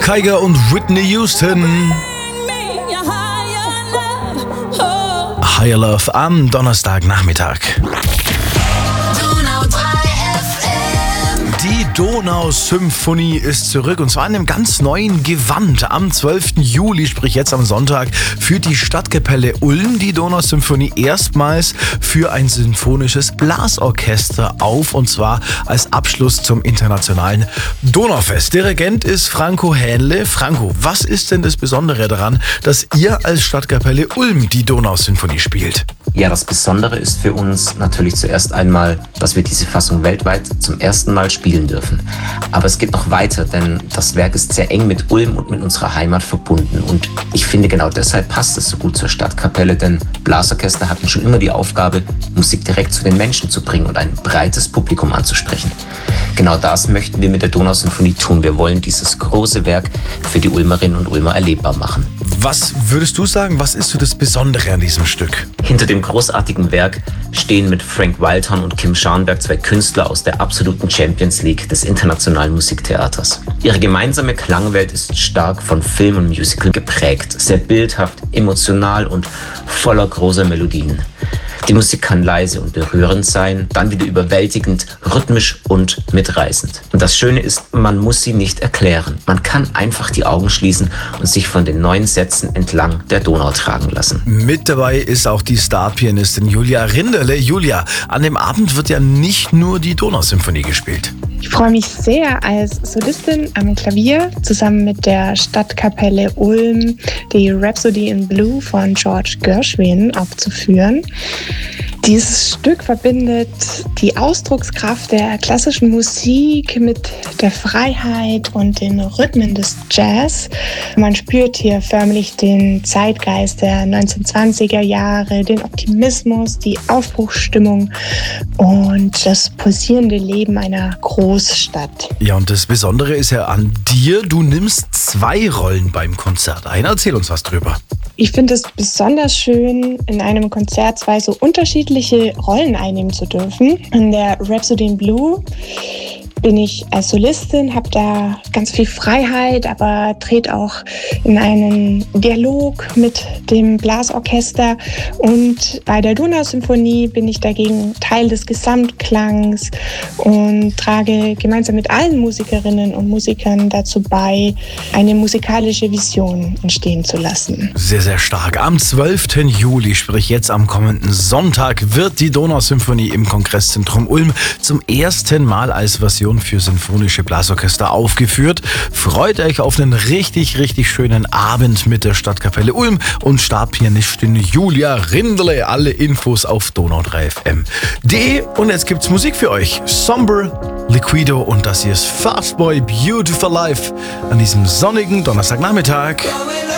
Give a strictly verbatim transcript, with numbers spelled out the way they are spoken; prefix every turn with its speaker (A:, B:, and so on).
A: Kygo und Whitney Houston. Higher Love am Donnerstagnachmittag. Die Donausymphonie ist zurück und zwar in einem ganz neuen Gewand. Am zwölften Juli, sprich jetzt am Sonntag, führt die Stadtkapelle Ulm die Donausymphonie erstmals für ein sinfonisches Blasorchester auf und zwar als Abschluss zum internationalen Donaufest. Dirigent ist Franco Hähnle. Franco, was ist denn das Besondere daran, dass ihr als Stadtkapelle Ulm die Donausymphonie spielt?
B: Ja, das Besondere ist für uns natürlich zuerst einmal, dass wir diese Fassung weltweit zum ersten Mal spielen dürfen. Aber es geht noch weiter, denn das Werk ist sehr eng mit Ulm und mit unserer Heimat verbunden. Und ich finde, genau deshalb passt es so gut zur Stadtkapelle, denn Blasorchester hatten schon immer die Aufgabe, Musik direkt zu den Menschen zu bringen und ein breites Publikum anzusprechen. Genau das möchten wir mit der Donausymphonie tun. Wir wollen dieses große Werk für die Ulmerinnen und Ulmer erlebbar machen.
A: Was würdest du sagen, was ist so das Besondere an diesem Stück?
B: Hinter dem großartigen Werk stehen mit Frank Wildhorn und Kim Scharnberg zwei Künstler aus der absoluten Champions League des internationalen Musiktheaters. Ihre gemeinsame Klangwelt ist stark von Film und Musical geprägt, sehr bildhaft, emotional und voller großer Melodien. Die Musik kann leise und berührend sein, dann wieder überwältigend, rhythmisch und mitreißend. Und das Schöne ist, man muss sie nicht erklären. Man kann einfach die Augen schließen und sich von den neuen Sätzen entlang der Donau tragen lassen.
A: Mit dabei ist auch die Starpianistin Julia Rinderle. Julia, an dem Abend wird ja nicht nur die Donausymphonie gespielt.
C: Ich freue mich sehr, als Solistin am Klavier zusammen mit der Stadtkapelle Ulm die Rhapsody in Blue von George Gershwin aufzuführen. Dieses Stück verbindet die Ausdruckskraft der klassischen Musik mit der Freiheit und den Rhythmen des Jazz. Man spürt hier förmlich den Zeitgeist der neunzehnhundertzwanziger Jahre, den Optimismus, die Aufbruchsstimmung und das pulsierende Leben einer Großstadt.
A: Ja, und das Besondere ist ja an dir, du nimmst zwei Rollen beim Konzert ein. Erzähl uns was drüber.
C: Ich finde es besonders schön, in einem Konzert zwei so unterschiedliche Rollen einnehmen zu dürfen. In der Rhapsody in Blue bin ich als Solistin, habe da ganz viel Freiheit, aber trete auch in einen Dialog mit dem Blasorchester. Und bei der Donausymphonie bin ich dagegen Teil des Gesamtklangs und trage gemeinsam mit allen Musikerinnen und Musikern dazu bei, eine musikalische Vision entstehen zu lassen.
A: Sehr, sehr stark. Am zwölften Juli, sprich jetzt am kommenden Sonntag, wird die Donausymphonie im Kongresszentrum Ulm zum ersten Mal als Version für sinfonische Blasorchester aufgeführt. Freut euch auf einen richtig, richtig schönen Abend mit der Stadtkapelle Ulm und Starpianistin Julia Rinderle. Alle Infos auf donau drei F M punkt de. Und jetzt gibt's Musik für euch. Somber, Liquido und das hier ist Fastboy Beautiful Life an diesem sonnigen Donnerstagnachmittag.